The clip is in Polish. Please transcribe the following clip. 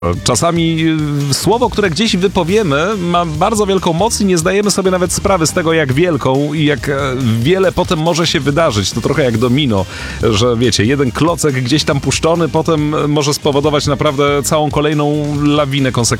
Czasami słowo, które gdzieś wypowiemy, ma bardzo wielką moc i nie zdajemy sobie nawet sprawy z tego, jak wielką i jak wiele potem może się wydarzyć. To trochę jak domino, że wiecie, jeden klocek gdzieś tam puszczony potem może spowodować naprawdę całą kolejną lawinę konsekwencji.